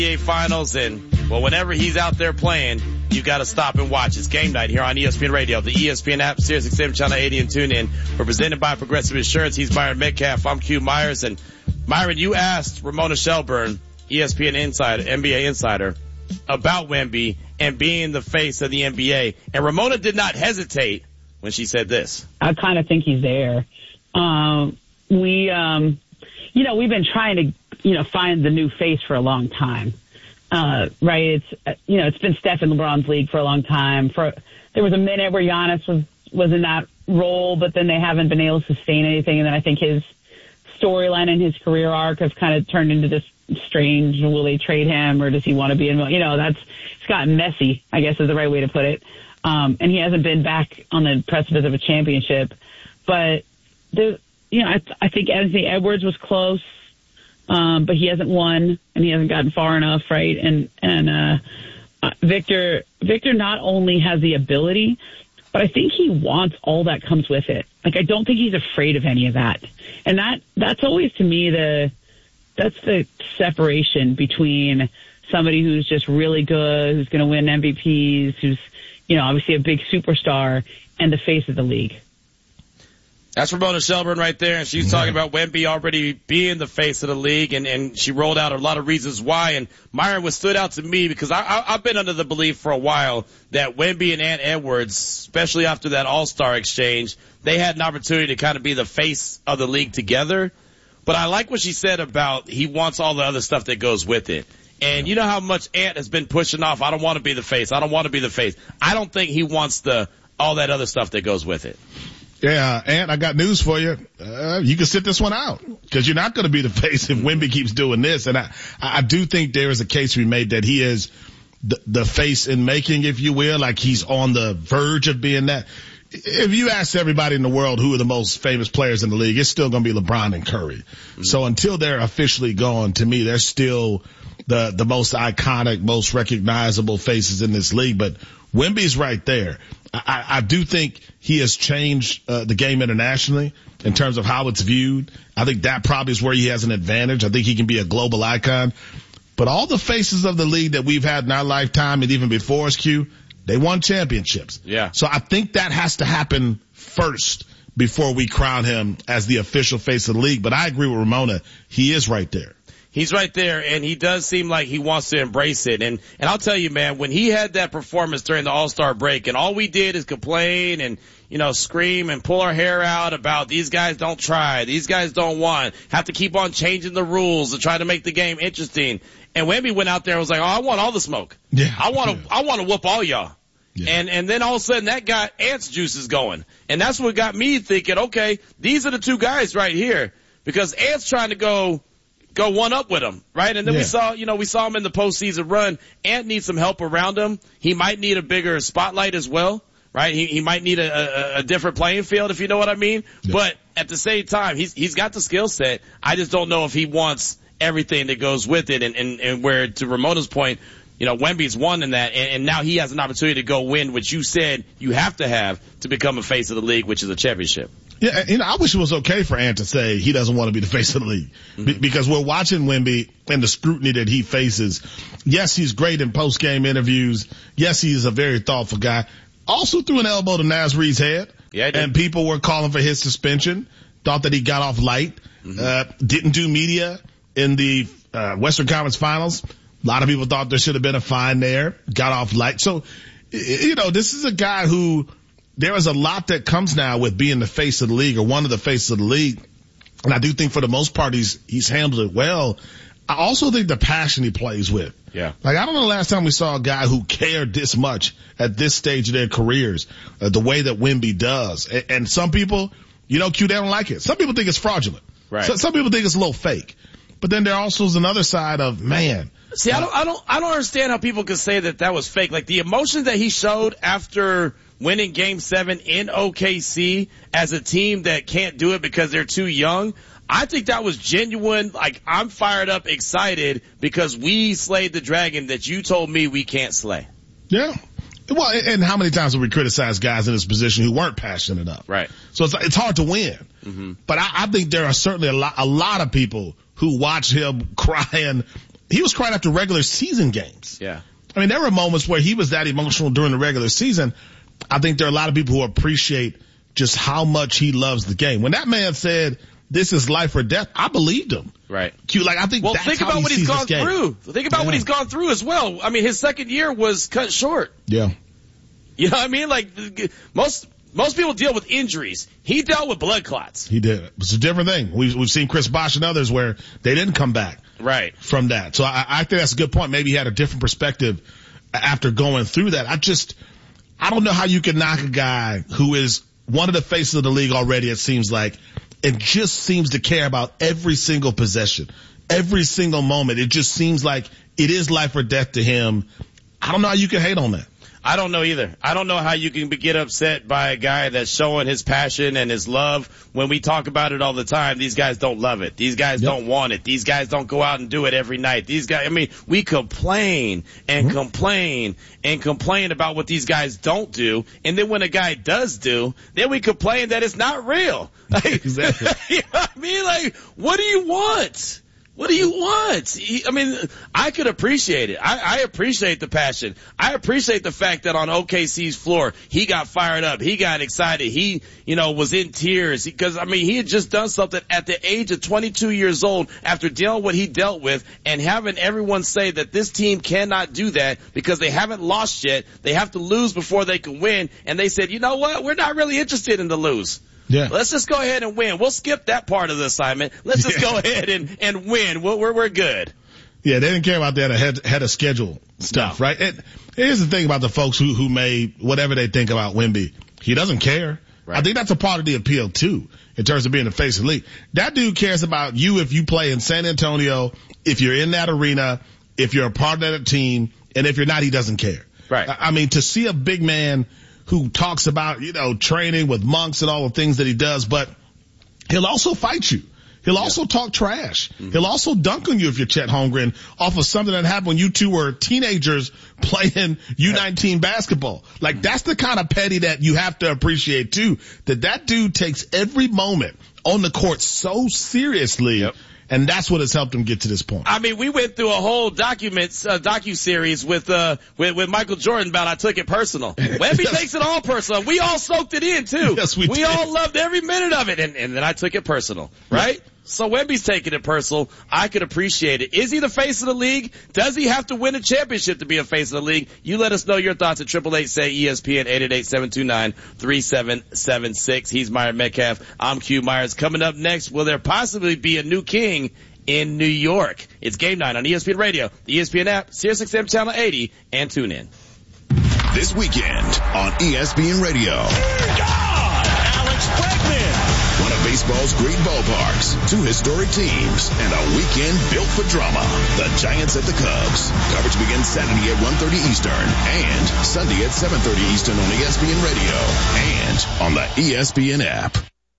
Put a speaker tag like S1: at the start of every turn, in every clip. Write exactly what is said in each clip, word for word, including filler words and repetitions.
S1: N B A Finals, and, well, whenever he's out there playing, you got to stop and watch. It's game night here on E S P N Radio, the E S P N app, Sirius X M Channel eighty, and tune in. We're presented by Progressive Insurance. He's Myron Metcalf. I'm Q Myers. And Myron, you asked Ramona Shelburne, E S P N insider, N B A insider, about Wemby and being the face of the N B A. And Ramona did not hesitate when she said this.
S2: I kind of think he's there. Um, we, um, you know, we've been trying to, you know, find the new face for a long time. Uh, right. It's, you know, it's been Steph in LeBron's league for a long time. For, there was a minute where Giannis was, was in that role, but then they haven't been able to sustain anything. And then I think his storyline and his career arc has kind of turned into this strange, will they trade him or does he want to be in, you know, that's, it's gotten messy, I guess is the right way to put it. Um, and he hasn't been back on the precipice of a championship, but the, you know, I, I think Anthony Edwards was close. Um, but he hasn't won and he hasn't gotten far enough, right? And, and, uh, Victor, Victor not only has the ability, but I think he wants all that comes with it. Like, I don't think he's afraid of any of that. And that, that's always to me the, that's the separation between somebody who's just really good, who's going to win M V Ps, who's, you know, obviously a big superstar, and the face of the league.
S1: That's Ramona Shelburne right there, and she's talking about Wemby already being the face of the league, and, and she rolled out a lot of reasons why. And Myron, what stood out to me, because I, I, I've been under the belief for a while that Wemby and Ant Edwards, especially after that All-Star exchange, they had an opportunity to kind of be the face of the league together. But I like what she said about he wants all the other stuff that goes with it. And you know how much Ant has been pushing off, I don't want to be the face, I don't want to be the face. I don't think he wants the all that other stuff that goes with it.
S3: Yeah, Ant, I got news for you. Uh, you can sit this one out because you're not going to be the face if Wemby keeps doing this. And I, I do think there is a case to be made that he is the, the face in making, if you will, like he's on the verge of being that. If you ask everybody in the world who are the most famous players in the league, it's still going to be LeBron and Curry. Mm-hmm. So until they're officially gone, to me, they're still the, the most iconic, most recognizable faces in this league. But Wemby's right there. I, I do think he has changed uh, the game internationally in terms of how it's viewed. I think that probably is where he has an advantage. I think he can be a global icon. But all the faces of the league that we've had in our lifetime and even before us, Q, they won championships.
S1: Yeah.
S3: So I think that has to happen first before we crown him as the official face of the league. But I agree with Ramona. He is right there.
S1: He's right there, and he does seem like he wants to embrace it. And, and I'll tell you, man, when he had that performance during the All-Star break, and all we did is complain and, you know, scream and pull our hair out about these guys don't try, these guys don't want, have to keep on changing the rules to try to make the game interesting. And Wemby went out there and was like, oh, I want all the smoke.
S3: Yeah.
S1: I want to,
S3: yeah.
S1: I want to whoop all y'all. Yeah. And, and then all of a sudden that got Ant's juices going. And that's what got me thinking, okay, these are the two guys right here. Because Ant's trying to go, go one up with him, right? And then yeah. we saw, you know, we saw him in the postseason run. Ant needs some help around him. He might need a bigger spotlight as well, right? He, he might need a, a, a different playing field, if you know what I mean. Yeah. But at the same time, he's, he's got the skill set. I just don't know if he wants everything that goes with it. And, and, and where, to Ramona's point, you know, Wemby's won in that, and, and now he has an opportunity to go win what you said you have to have to become a face of the league, which is a championship.
S3: Yeah, you know, I wish it was okay for Ant to say he doesn't want to be the face of the league. Mm-hmm. Be- because we're watching Wemby and the scrutiny that he faces. Yes, he's great in post-game interviews. Yes, he's a very thoughtful guy. Also threw an elbow to Naz Reid's head.
S1: Yeah, he did.
S3: And people were calling for his suspension. Thought that he got off light. Mm-hmm. Uh, didn't do media in the uh, Western Conference Finals. A lot of people thought there should have been a fine there. Got off light. So, you know, this is a guy who, there is a lot that comes now with being the face of the league or one of the faces of the league. And I do think for the most part he's, he's handled it well. I also think the passion he plays with.
S1: Yeah.
S3: Like, I don't know the last time we saw a guy who cared this much at this stage of their careers, uh, the way that Wemby does. And, and some people, you know, Q, they don't like it. Some people think it's fraudulent.
S1: Right.
S3: So, some people think it's a little fake. But then there also is another side of, man.
S1: See, I don't, I don't, I don't understand how people could say that that was fake. Like, the emotion that he showed after winning game seven in O K C as a team that can't do it because they're too young. I think that was genuine. Like, I'm fired up, excited because we slayed the dragon that you told me we can't slay.
S3: Yeah. Well, and how many times have we criticized guys in this position who weren't passionate enough?
S1: Right.
S3: So it's, it's hard to win. Mm-hmm. But I, I think there are certainly a lot, a lot of people who watch him crying he was crying after regular season games.
S1: Yeah.
S3: I mean, there were moments where he was that emotional during the regular season. I think there are a lot of people who appreciate just how much he loves the game. When that man said, this is life or death, I believed him.
S1: Right.
S3: Q, like, I think
S1: well,
S3: that's
S1: think
S3: how
S1: about
S3: he
S1: what he's
S3: sees
S1: gone
S3: this game.
S1: through. Think about
S3: yeah.
S1: what he's gone through as well. I mean, his second year was cut short.
S3: Yeah.
S1: You know what I mean? Like, most, most people deal with injuries. He dealt with blood clots.
S3: He did. It's a different thing. We've, we've seen Chris Bosh and others where they didn't come back.
S1: Right.
S3: From that. So I, I think that's a good point. Maybe he had a different perspective after going through that. I just, I don't know how you can knock a guy who is one of the faces of the league already, it seems like, and just seems to care about every single possession, every single moment. It just seems like it is life or death to him. I don't know how you can hate on that.
S1: I don't know either. I don't know how you can get upset by a guy that's showing his passion and his love when we talk about it all the time. These guys don't love it. These guys yep. don't want it. These guys don't go out and do it every night. These guys, I mean, we complain and mm-hmm. complain and complain about what these guys don't do. And then when a guy does do, then we complain that it's not real. Like,
S3: exactly.
S1: You know what I mean? Like, what do you want? What do you want? I mean, I could appreciate it. I, I appreciate the passion. I appreciate the fact that on O K C's floor, he got fired up. He got excited. He, you know, was in tears because, I mean, he had just done something at the age of twenty-two years old after dealing with what he dealt with and having everyone say that this team cannot do that because they haven't lost yet. They have to lose before they can win. And they said, you know what? We're not really interested in the lose.
S3: Yeah.
S1: Let's just go ahead and win. We'll skip that part of the assignment. Let's just yeah. go ahead and, and win. We're, we're, we're good.
S3: Yeah, they didn't care about that ahead, ahead of schedule stuff, no. right? And here's the thing about the folks who, who made whatever they think about Wemby. He doesn't care. Right. I think that's a part of the appeal too, in terms of being the face of the league. That dude cares about you if you play in San Antonio, if you're in that arena, if you're a part of that team, and if you're not, he doesn't care.
S1: Right.
S3: I, I mean, to see a big man who talks about, you know, training with monks and all the things that he does, but he'll also fight you. He'll yeah. also talk trash. Mm-hmm. He'll also dunk on you if you're Chet Holmgren off of something that happened when you two were teenagers playing U nineteen basketball. Like, that's the kind of petty that you have to appreciate too, that that dude takes every moment on the court so seriously. Yep. And that's what has helped him get to this point.
S1: I mean, we went through a whole documents, uh, docu-series with, uh, with, with Michael Jordan about I took it personal. Wemby yes. takes it all personal. We all soaked it in too.
S3: Yes, we
S1: We
S3: did.
S1: all loved every minute of it. And, and then I took it personal, right? Yeah. So Wemby's taking it personal. I could appreciate it. Is he the face of the league? Does he have to win a championship to be a face of the league? You let us know your thoughts at eight eight eight, S A Y, E S P N, eight eight eight, seven two nine, three seven seven six. He's Meyer Metcalf. I'm Q Myers. Coming up next, will there possibly be a new king in New York? It's Game Night on E S P N Radio, the E S P N app, Sirius X M Channel eighty, and tune in.
S4: This weekend on E S P N Radio.
S5: God! Alex Bregman!
S4: One of baseball's great ballparks, two historic teams, and a weekend built for drama. The Giants at the Cubs. Coverage begins Saturday at one thirty Eastern and Sunday at seven thirty Eastern on E S P N Radio and on the E S P N app.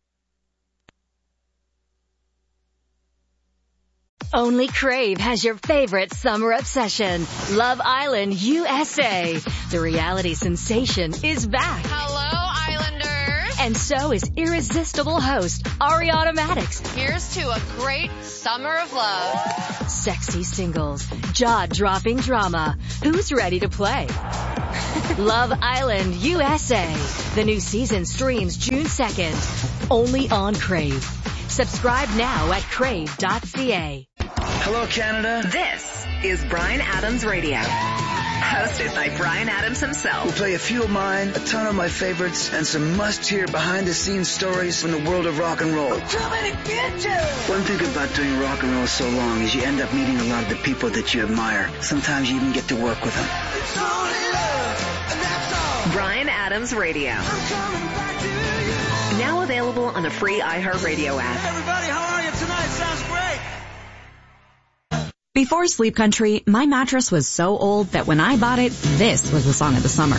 S6: Only Crave has your favorite summer obsession, Love Island U S A. The reality sensation is back.
S7: Hello, Islanders.
S6: And so is irresistible host Ariana Madix.
S7: Here's to a great summer of love.
S6: Sexy singles, jaw-dropping drama. Who's ready to play? Love Island U S A. The new season streams June second. Only on Crave. Subscribe now at crave dot c a.
S8: Hello, Canada.
S9: This is Bryan Adams Radio. Hosted by Bryan Adams himself.
S8: We'll play a few of mine, a ton of my favorites, and some must-hear behind-the-scenes stories from the world of rock and roll.
S9: Too many bitches!
S8: One thing about doing rock and roll so long is you end up meeting a lot of the people that you admire. Sometimes you even get to work with them.
S9: It's only love, and that's all. Bryan Adams Radio. I'm coming back to you. Now available on the free iHeartRadio app.
S5: Hey everybody, how are you tonight? Sounds great.
S10: Before Sleep Country, my mattress was so old that when I bought it, this was the song of the summer.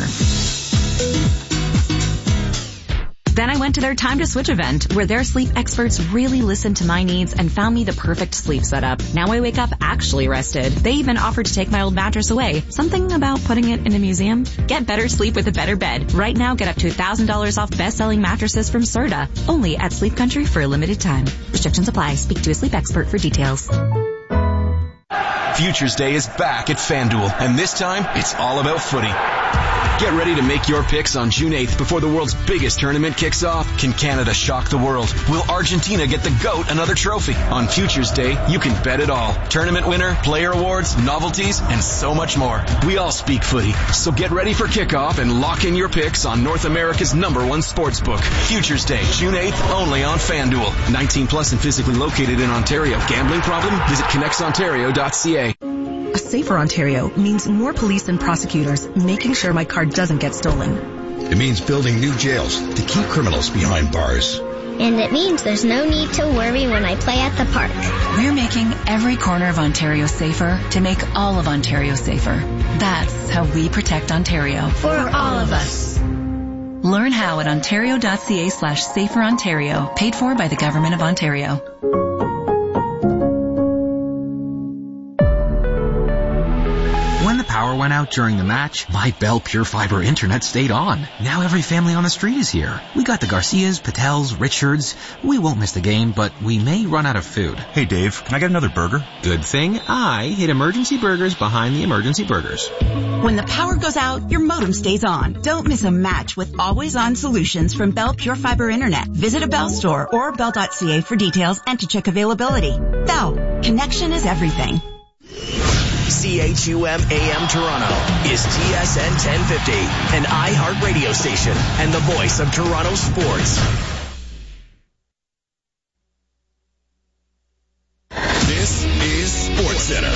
S10: Then I went to their Time to Switch event, where their sleep experts really listened to my needs and found me the perfect sleep setup. Now I wake up actually rested. They even offered to take my old mattress away. Something about putting it in a museum? Get better sleep with a better bed. Right now, get up to one thousand dollars off best-selling mattresses from Serta. Only at Sleep Country for a limited time. Restrictions apply. Speak to a sleep expert for details.
S11: Futures Day is back at FanDuel, and this time, it's all about footy. Get ready to make your picks on June eighth before the world's biggest tournament kicks off. Can Canada shock the world? Will Argentina get the GOAT another trophy? On Futures Day, you can bet it all. Tournament winner, player awards, novelties, and so much more. We all speak footy, so get ready for kickoff and lock in your picks on North America's number one sportsbook. Futures Day, June eighth, only on FanDuel. nineteen plus and physically located in Ontario. Gambling problem? Visit connects ontario dot c a.
S12: A safer Ontario means more police and prosecutors making sure my car doesn't get stolen.
S13: It means building new jails to keep criminals behind bars.
S14: And it means there's no need to worry when I play at the park.
S10: We're making every corner of Ontario safer to make all of Ontario safer. That's how we protect Ontario.
S14: For all of us.
S10: Learn how at ontario dot c a slash safer Ontario. Paid for by the Government of Ontario.
S15: When the power went out during the match, my Bell Pure Fiber internet stayed on. Now every family on the street is here. We got the Garcias, Patels, Richards. We won't miss the game, but we may run out of food.
S16: Hey Dave, can I get another burger?
S15: Good thing I hid Emergency Burgers behind the Emergency Burgers.
S17: When the power goes out, your modem stays on. Don't miss a match with always-on solutions from Bell Pure Fiber Internet. Visit a Bell store or bell dot c a for details and to check availability. Bell, connection is everything.
S18: C H U M A M Toronto is T S N ten fifty, an iHeart radio station and the voice of Toronto sports.
S4: This is SportsCenter.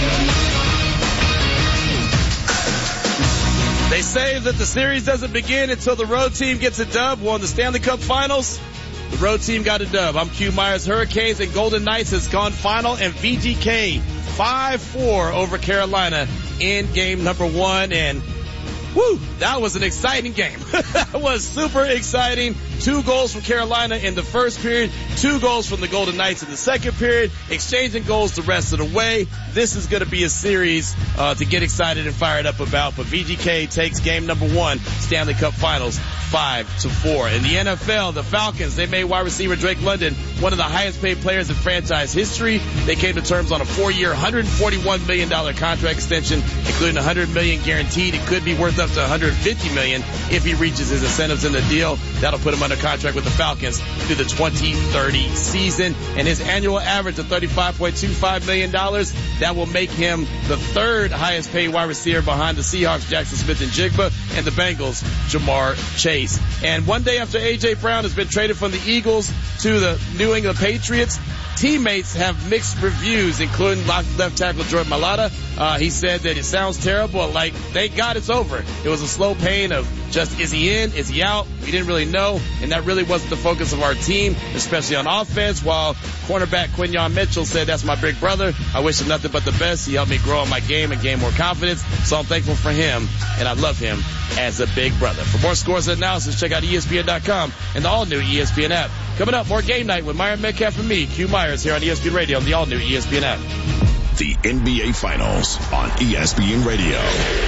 S1: They say that the series doesn't begin until the road team gets a dub. Well, in the Stanley Cup Finals, the road team got a dub. I'm Q Myers. Hurricanes and Golden Knights has gone final, and V G K five four over Carolina in game number one. And whoo, that was an exciting game. That was super exciting. Two goals from Carolina in the first period, two goals from the Golden Knights in the second period, exchanging goals the rest of the way. This is going to be a series uh, to get excited and fired up about. But V G K takes game number one, Stanley Cup Finals, five to four. In the N F L, the Falcons, they made wide receiver Drake London one of the highest paid players in franchise history. They came to terms on a four-year, one hundred forty-one million dollars contract extension, including one hundred million dollars guaranteed. It could be worth up to one hundred fifty million dollars if he reaches his incentives in the deal. That'll put him under contract with the Falcons through the twenty thirty season. And his annual average of thirty-five point two five million dollars, that will make him the third highest paid wide receiver behind the Seahawks, Jackson Smith and Jigba, and the Bengals, Jamar Chase. And one day after A J Brown has been traded from the Eagles to the New England Patriots, teammates have mixed reviews, including left tackle Jordan Mailata. Uh, he said that it sounds terrible. Like, thank God it's over. It was a slow pain of just, is he in? Is he out? We didn't really know. And that really wasn't the focus of our team, especially on offense. While cornerback Quinyon Mitchell said, that's my big brother. I wish him nothing but the best. He helped me grow in my game and gain more confidence. So I'm thankful for him, and I love him as a big brother. For more scores and analysis, check out E S P N dot com and the all-new E S P N app. Coming up, more Game Night with Myron Metcalf and me, Q Myers, here on E S P N Radio on the all-new E S P N app.
S4: The N B A Finals on E S P N Radio.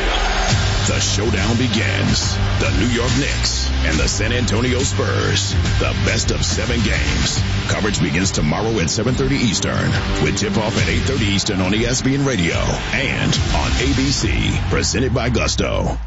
S4: The showdown begins. The New York Knicks and the San Antonio Spurs. The best of seven games. Coverage begins tomorrow at seven thirty Eastern with tip-off at eight thirty Eastern on E S P N Radio and on A B C. Presented by Gusto.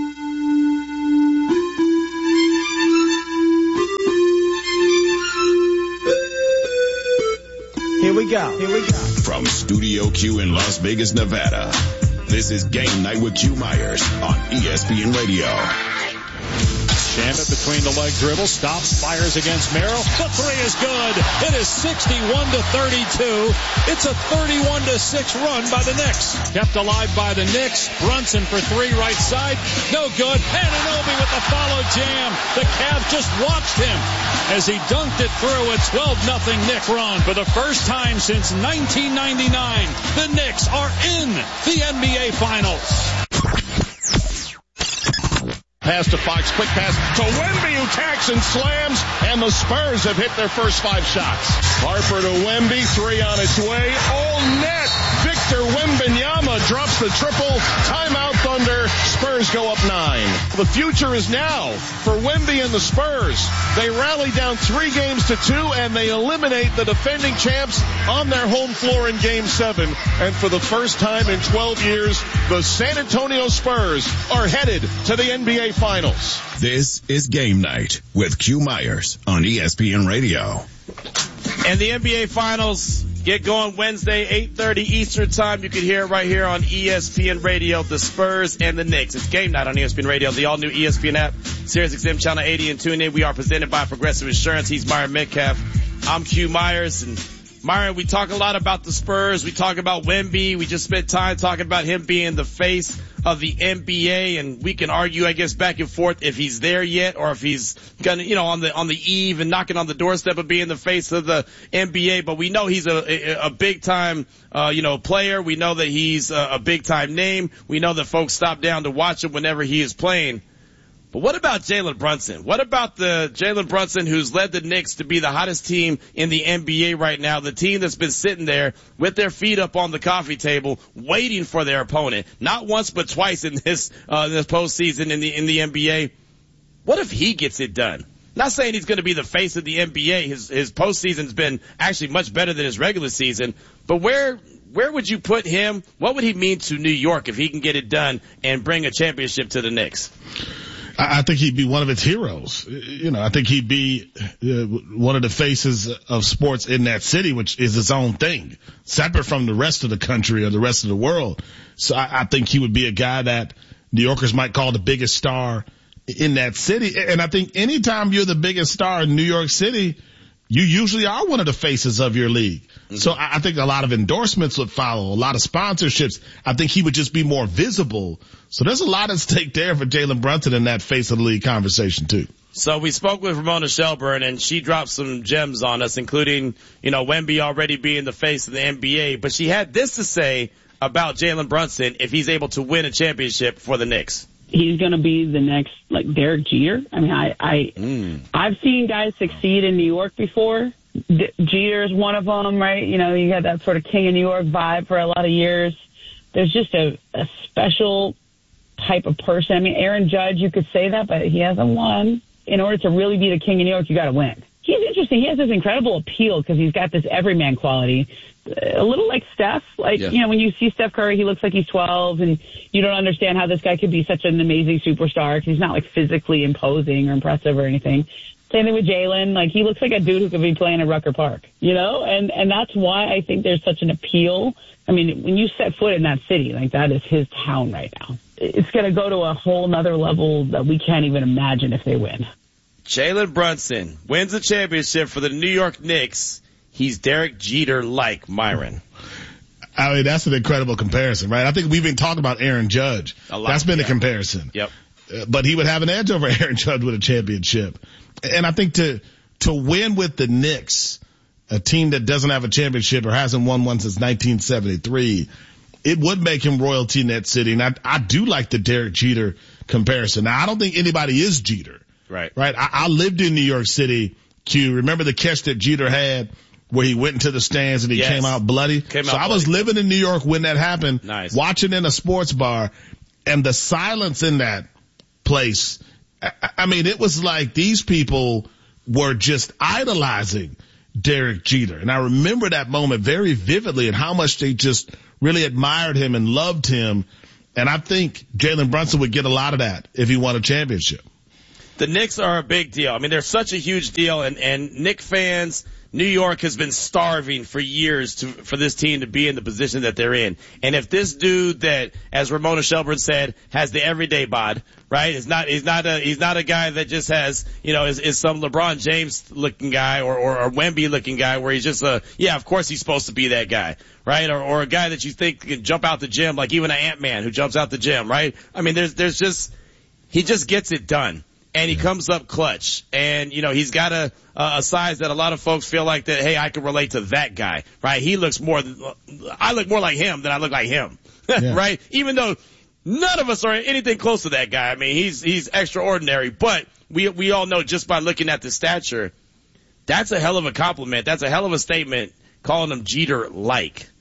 S5: Here we go. Here we go.
S4: From Studio Q in Las Vegas, Nevada, this is Game Night with Q Myers on E S P N Radio.
S19: Shamet between the leg dribble, stops, fires against Merrill. The three is good. It is sixty-one to thirty-two. It's a thirty-one to six run by the Knicks. Kept alive by the Knicks. Brunson for three, right side. No good. Anunoby with the follow jam. The Cavs just watched him as he dunked it through a twelve nothing Knick run. For the first time since nineteen ninety-nine, the Knicks are in the N B A Finals.
S20: Pass to Fox, quick pass to Wemby, who tacks and slams, and the Spurs have hit their first five shots. Harper to Wemby, three on its way, all net, victory Victor Wembanyama drops the triple. Timeout Thunder. Spurs go up nine. The future is now for Wemby and the Spurs. They rally down three games to two, and they eliminate the defending champs on their home floor in game seven. And for the first time in twelve years, the San Antonio Spurs are headed to the N B A Finals.
S4: This is Game Night with Q Myers on E S P N Radio.
S1: And the N B A Finals get going Wednesday, eight thirty Eastern Time. You can hear it right here on E S P N Radio, the Spurs and the Knicks. It's Game Night on E S P N Radio, the all-new E S P N app, Sirius X M Channel eighty, and tune in. We are presented by Progressive Insurance. He's Myron Metcalf. I'm Q Myers. And Myron, we talk a lot about the Spurs. We talk about Wemby. We just spent time talking about him being the face of the N B A, and we can argue, I guess, back and forth if he's there yet or if he's gonna, you know, on the on the eve and knocking on the doorstep of being the face of the N B A. But we know he's a a, a big time, uh, you know, player. We know that he's a, a big time name. We know that folks stop down to watch him whenever he is playing. But what about Jalen Brunson? What about the Jalen Brunson who's led the Knicks to be the hottest team in the N B A right now, the team that's been sitting there with their feet up on the coffee table waiting for their opponent, not once but twice in this uh this postseason in the in the N B A? What if he gets it done? Not saying he's going to be the face of the N B A. His his postseason's been actually much better than his regular season. But where where would you put him? What would he mean to New York if he can get it done and bring a championship to the Knicks?
S3: I think he'd be one of its heroes. You know, I think he'd be uh, one of the faces of sports in that city, which is its own thing, separate from the rest of the country or the rest of the world. So I, I think he would be a guy that New Yorkers might call the biggest star in that city. And I think anytime you're the biggest star in New York City, you usually are one of the faces of your league. Mm-hmm. So I, I think a lot of endorsements would follow, a lot of sponsorships. I think he would just be more visible. So there's a lot at stake there for Jalen Brunson in that face of the league conversation too.
S1: So we spoke with Ramona Shelburne, and she dropped some gems on us, including, you know, Wemby already being the face of the N B A. But she had this to say about Jalen Brunson if he's able to win a championship for the Knicks.
S2: He's going to be the next, like, Derek Jeter. I mean, I, I,
S1: mm.
S2: I've seen guys succeed in New York before. D- Jeter is one of them, right? You know, you got that sort of King of New York vibe for a lot of years. There's just a, a special type of person. I mean, Aaron Judge, you could say that, but he hasn't won. In order to really be the King of New York, you got to win. He's interesting. He has this incredible appeal because he's got this everyman quality. A little like Steph. Like, yeah. You know, when you see Steph Curry, he looks like he's twelve, and you don't understand how this guy could be such an amazing superstar because he's not, like, physically imposing or impressive or anything. Same thing with Jalen. Like, he looks like a dude who could be playing at Rucker Park, you know? And, and that's why I think there's such an appeal. I mean, when you set foot in that city, like, that is his town right now. It's going to go to a whole nother level that we can't even imagine if they win.
S1: Jalen Brunson wins a championship for the New York Knicks. He's Derek Jeter-like, Myron.
S3: I mean, that's an incredible comparison, right? I think we've been talking about Aaron Judge.
S1: A lot,
S3: that's been
S1: yeah.
S3: the comparison.
S1: Yep.
S3: Uh, but he would have an edge over Aaron Judge with a championship. And I think to, to win with the Knicks, a team that doesn't have a championship or hasn't won one since nineteen seventy-three, it would make him royalty in that city. And I, I do like the Derek Jeter comparison. Now, I don't think anybody is Jeter.
S1: Right.
S3: Right. I, I lived in New York City, Q. Remember the catch that Jeter had where he went into the stands and he
S1: yes.
S3: came out bloody?
S1: Came
S3: so
S1: out
S3: I
S1: bloody.
S3: was living in New York when that happened,
S1: nice.
S3: watching in a sports bar, and the silence in that place. I, I mean, it was like these people were just idolizing Derek Jeter. And I remember that moment very vividly and how much they just really admired him and loved him. And I think Jalen Brunson would get a lot of that if he won a championship.
S1: The Knicks are a big deal. I mean, they're such a huge deal, and, and Knicks fans, New York has been starving for years to, for this team to be in the position that they're in. And if this dude that, as Ramona Shelburne said, has the everyday bod, right? Is not, he's not a, he's not a guy that just has, you know, is, is some LeBron James looking guy or, or, or Wemby looking guy where he's just a, yeah, of course he's supposed to be that guy, right? Or, or a guy that you think can jump out the gym, like even an Ant-Man who jumps out the gym, right? I mean, there's, there's just, he just gets it done. And he comes up clutch, and you know he's got a a size that a lot of folks feel like that. Hey, I can relate to that guy, right? He looks more. I look more like him than I look like him, yeah. Right? Even though none of us are anything close to that guy. I mean, he's he's extraordinary, but we we all know just by looking at the stature, that's a hell of a compliment. That's a hell of a statement calling him Jeter-like.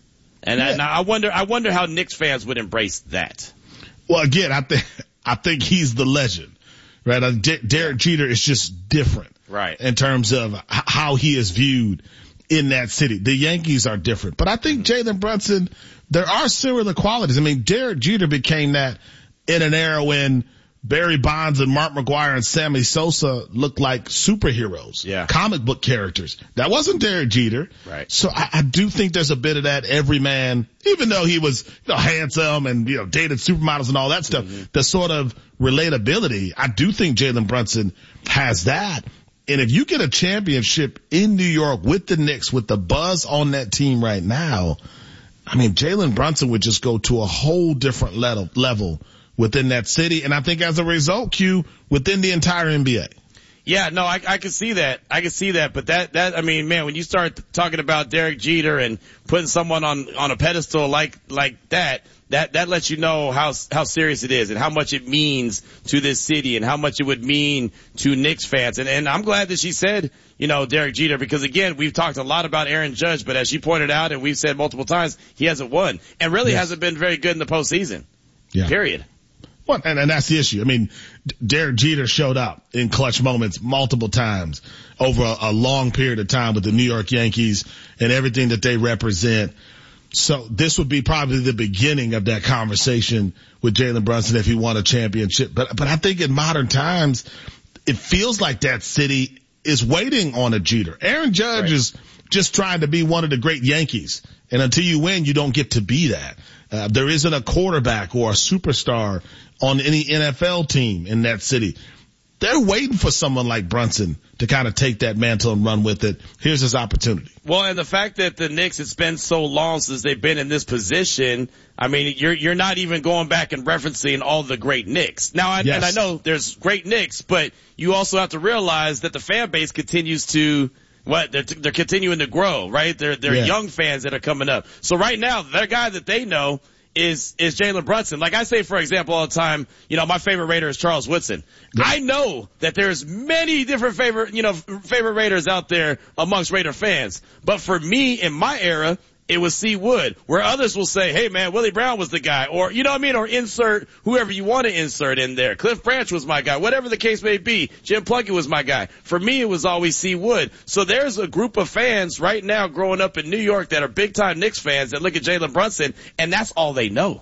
S1: And, yeah. I, and I wonder, I wonder how Knicks fans would embrace that.
S3: Well, again, I think, I think he's the legend, right? Uh, D- Derek Jeter is just different.
S1: Right.
S3: In terms of h- how he is viewed in that city. The Yankees are different. But I think Jalen Brunson, there are similar qualities. I mean, Derek Jeter became that in an era when Barry Bonds and Mark McGwire and Sammy Sosa looked like superheroes.
S1: Yeah.
S3: Comic book characters. That wasn't Derek Jeter.
S1: Right.
S3: So I, I do think there's a bit of that every man, even though he was, you know, handsome and, you know, dated supermodels and all that stuff, mm-hmm. the sort of relatability, I do think Jalen Brunson has that. And if you get a championship in New York with the Knicks, with the buzz on that team right now, I mean, Jalen Brunson would just go to a whole different level, level within that city. And I think as a result, Q, within the entire N B A.
S1: Yeah, no, I, I can see that. I can see that. But that, that, I mean, man, when you start talking about Derek Jeter and putting someone on, on a pedestal like, like that, that, that lets you know how, how serious it is and how much it means to this city and how much it would mean to Knicks fans. And, and I'm glad that she said, you know, Derek Jeter, because again, we've talked a lot about Aaron Judge, but as she pointed out and we've said multiple times, he hasn't won and really yes. hasn't been very good in the postseason.
S3: Yeah.
S1: Period.
S3: Well, and, and that's the issue. I mean, Derek Jeter showed up in clutch moments multiple times over a, a long period of time with the New York Yankees and everything that they represent. So this would be probably the beginning of that conversation with Jalen Brunson if he won a championship. But, but I think in modern times, it feels like that city is waiting on a Jeter. Aaron Judge right. is just trying to be one of the great Yankees. And until you win, you don't get to be that. Uh, there isn't a quarterback or a superstar on any N F L team in that city. They're waiting for someone like Brunson to kind of take that mantle and run with it. Here's his opportunity.
S1: Well, and the fact that the Knicks, it's been so long since they've been in this position, I mean, you're you're not even going back and referencing all the great Knicks. Now, I, yes. and I know there's great Knicks, but you also have to realize that the fan base continues to, what, they're, they're continuing to grow, right? They're, they're yeah. young fans that are coming up. So right now, their guy that they know is, is Jalen Brunson. Like I say, for example, all the time, you know, my favorite Raider is Charles Woodson. Yeah. I know that there's many different favorite, you know, favorite Raiders out there amongst Raider fans. But for me, in my era, it was C. Wood, where others will say, hey man, Willie Brown was the guy, or, you know what I mean, or insert whoever you want to insert in there. Cliff Branch was my guy, whatever the case may be. Jim Plunkett was my guy. For me, it was always C. Wood. So there's a group of fans right now growing up in New York that are big time Knicks fans that look at Jalen Brunson, and that's all they know.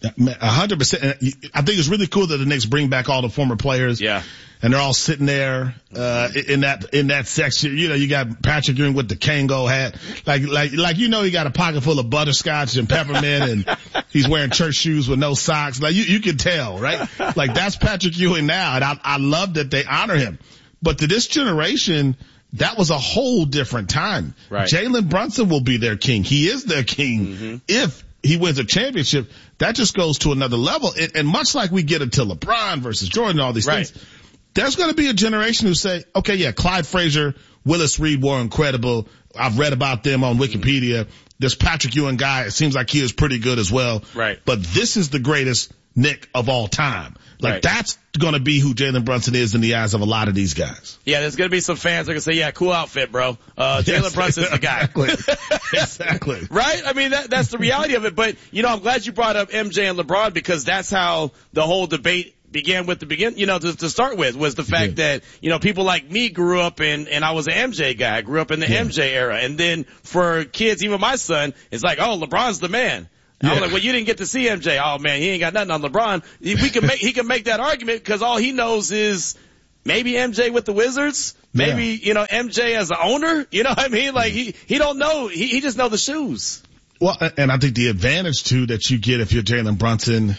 S3: A hundred percent. I think it's really cool that the Knicks bring back all the former players.
S1: Yeah.
S3: And they're all sitting there, uh, in that, in that section. You know, you got Patrick Ewing with the Kango hat. Like, like, like, you know, he got a pocket full of butterscotch and peppermint and he's wearing church shoes with no socks. Like, you, you can tell, right? Like, that's Patrick Ewing now. And I, I love that they honor him. But to this generation, that was a whole different time.
S1: Right.
S3: Jalen Brunson will be their king. He is their king. Mm-hmm. If he wins a championship, that just goes to another level. And, and much like we get into LeBron versus Jordan and all these
S1: right.
S3: things, there's going to be a generation who say, okay, yeah, Clyde Frazier, Willis Reed were incredible. I've read about them on Wikipedia. Mm-hmm. This Patrick Ewing guy, it seems like he is pretty good as well.
S1: Right.
S3: But this is the greatest Knick of all time. Like,
S1: right.
S3: that's going to be who Jalen Brunson is in the eyes of a lot of these guys.
S1: Yeah, there's going to be some fans that are going to say, yeah, cool outfit, bro. Uh, Jalen yes, Brunson's the guy.
S3: Exactly. exactly.
S1: Right? I mean, that, that's the reality of it. But, you know, I'm glad you brought up M J and LeBron because that's how the whole debate began with the begin, you know, to, to start with was the fact yeah. that, you know, people like me grew up in, and I was an M J guy. I grew up in the yeah. M J era. And then for kids, even my son, it's like, oh, LeBron's the man. Yeah. I was like, well, you didn't get to see M J. Oh man, he ain't got nothing on LeBron. We can make, he can make that argument because all he knows is maybe M J with the Wizards, maybe, yeah. you know, M J as an owner. You know what I mean? Like he, he don't know. He, he just know the shoes.
S3: Well, and I think the advantage too that you get if you're Jalen Brunson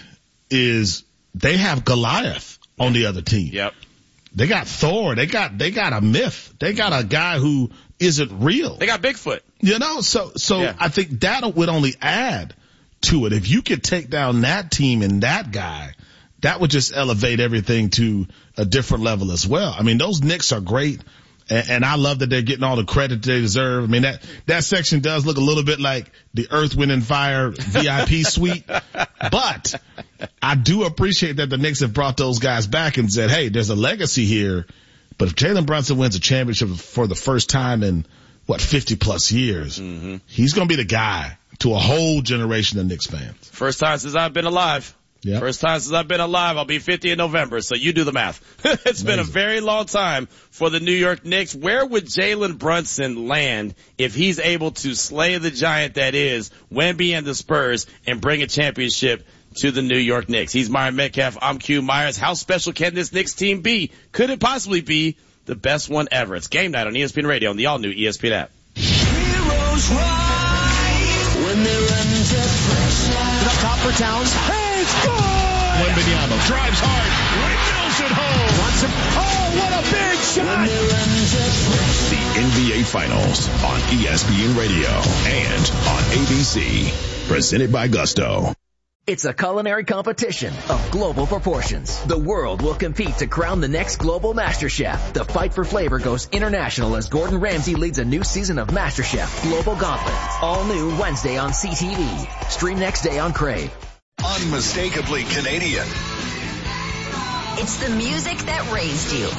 S3: is they have Goliath on the other team.
S1: Yep.
S3: They got Thor. They got, they got a myth. They got a guy who isn't real.
S1: They got Bigfoot.
S3: You know, so, so yeah. I think that would only add to it. If you could take down that team and that guy, that would just elevate everything to a different level as well. I mean, those Knicks are great. And, and I love that they're getting all the credit they deserve. I mean, that, that section does look a little bit like the Earth, Wind and Fire V I P suite. But I do appreciate that the Knicks have brought those guys back and said, hey, there's a legacy here. But if Jalen Brunson wins a championship for the first time in what, fifty plus years, mm-hmm. he's going to be the guy to a whole generation of Knicks fans.
S1: First time since I've been alive.
S3: Yep.
S1: First time since I've been alive. I'll be fifty in November, so you do the math. It's Amazing. Been a very long time for the New York Knicks. Where would Jalen Brunson land if he's able to slay the giant that is Wemby and the Spurs and bring a championship to the New York Knicks? He's Myron Metcalf. I'm Q Myers. How special can this Knicks team be? Could it possibly be the best one ever? It's Game Night on E S P N Radio on the all-new E S P N app.
S5: Heroes rise when they're under pressure.
S18: The top for Towns. Hey, it's good!
S20: Wembanyama drives hard. Windmills it home.
S18: Wants him. Oh, what a big shot!
S4: The N B A Finals on E S P N Radio and on A B C. Presented by Gusto.
S18: It's a culinary competition of global proportions. The world will compete to crown the next global master chef. The fight for flavor goes international as Gordon Ramsay leads a new season of MasterChef Global Gauntlet. All new Wednesday on C T V. Stream next day on Crave.
S4: Unmistakably Canadian.
S6: It's the music that raised you.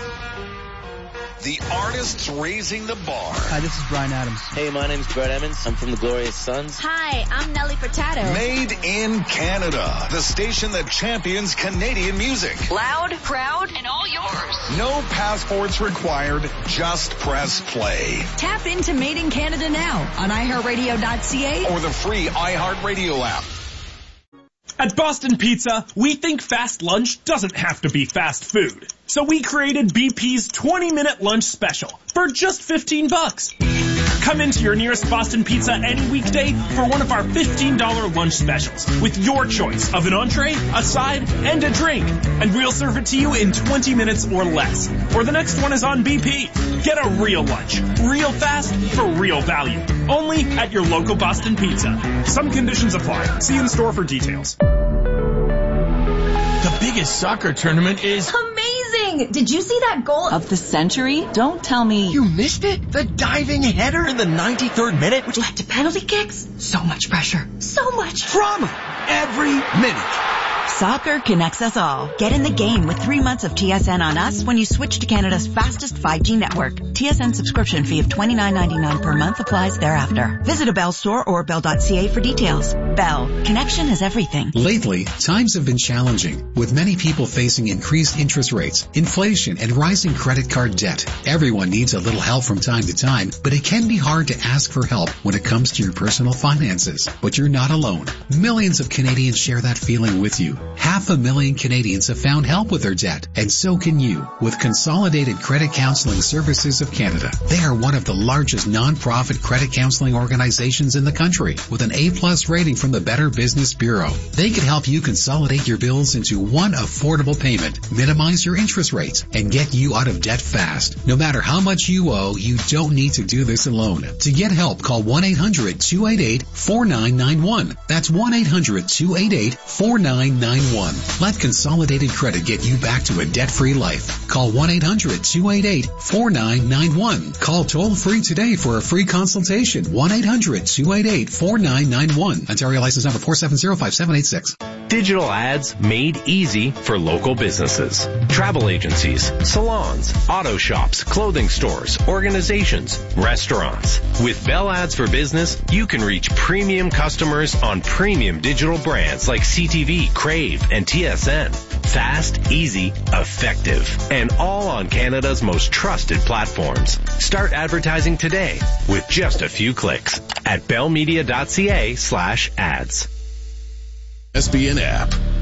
S4: The artists raising the bar.
S21: Hi, this is Bryan Adams.
S22: Hey, my name's Brett Emmons. I'm from the Glorious Sons.
S6: Hi, I'm Nelly Furtado.
S4: Made in Canada. The station that champions Canadian music.
S6: Loud, proud, and all yours.
S4: No passports required. Just press play.
S17: Tap into Made in Canada now on i heart radio dot c a
S4: or the free iHeartRadio app.
S23: At Boston Pizza, we think fast lunch doesn't have to be fast food. So we created B P's twenty minute lunch special for just fifteen bucks. Come into your nearest Boston Pizza any weekday for one of our fifteen dollars lunch specials with your choice of an entree, a side, and a drink. And we'll serve it to you in twenty minutes or less. Or the next one is on B P. Get a real lunch, real fast, for real value. Only at your local Boston Pizza. Some conditions apply. See in store for details.
S24: The biggest soccer tournament is
S25: amazing! Did you see that goal
S12: of the century? Don't tell me
S24: you missed it. The diving header in the ninety-third minute,
S25: which led to penalty kicks. So much pressure. So much
S24: drama. Every minute.
S17: Soccer connects us all. Get in the game with three months of T S N on us when you switch to Canada's fastest five G network. T S N subscription fee of twenty-nine ninety-nine per month applies thereafter. Visit a Bell store or bell dot c a for details. Bell. Connection is everything.
S26: Lately, times have been challenging, with many people facing increased interest rates, inflation, and rising credit card debt. Everyone needs a little help from time to time, but it can be hard to ask for help when it comes to your personal finances. But you're not alone. Millions of Canadians share that feeling with you. Half a million Canadians have found help with their debt, and so can you with Consolidated Credit Counseling Services of Canada. They are one of the largest non-profit credit counseling organizations in the country with an A-plus rating from the Better Business Bureau. They can help you consolidate your bills into one affordable payment, minimize your interest rates, and get you out of debt fast. No matter how much you owe, you don't need to do this alone. To get help, call one eight hundred two eight eight four nine nine one. That's one eight hundred two eight eight four nine nine one. Let Consolidated Credit get you back to a debt-free life. Call one eight hundred two eight eight four nine nine one. Call toll-free today for a free consultation. one eight hundred two eight eight four nine nine one. Ontario license number four seven zero five seven eight six.
S27: Digital ads made easy for local businesses. Travel agencies, salons, auto shops, clothing stores, organizations, restaurants. With Bell Ads for Business, you can reach premium customers on premium digital brands like C T V, Crave, and T S N. Fast, easy, effective, and all on Canada's most trusted platforms. Start advertising today with just a few clicks at bellmedia dot c a slash ads.
S4: E S P N app.